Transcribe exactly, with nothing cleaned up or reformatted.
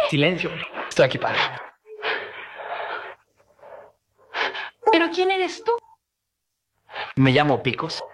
Silencio. Estoy aquí para... ¿Pero quién eres tú? Me llamo Picos.